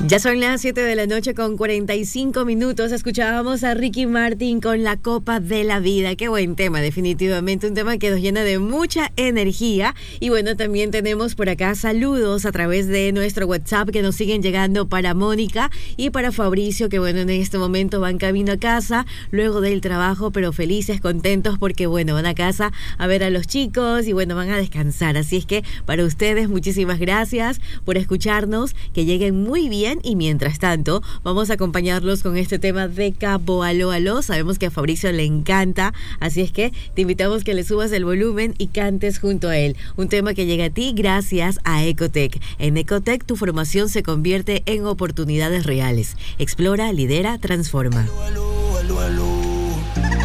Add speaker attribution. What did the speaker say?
Speaker 1: Ya son las 7 de la noche con 45 minutos. Escuchábamos a Ricky Martin con La Copa de la Vida. Qué buen tema, definitivamente. Un tema que nos llena de mucha energía. Y bueno, también tenemos por acá saludos a través de nuestro WhatsApp que nos siguen llegando para Mónica y para Fabricio, que bueno, en este momento van camino a casa luego del trabajo, pero felices, contentos porque bueno, van a casa a ver a los chicos y bueno, van a descansar. Así es que para ustedes, muchísimas gracias por escucharnos. Que lleguen muy bien. Y mientras tanto, vamos a acompañarlos con este tema de Capo Aló Aló. Sabemos que a Fabricio le encanta, así es que te invitamos que le subas el volumen y cantes junto a él. Un tema que llega a ti gracias a Ecotec. En Ecotec tu formación se convierte en oportunidades reales. Explora, lidera, transforma.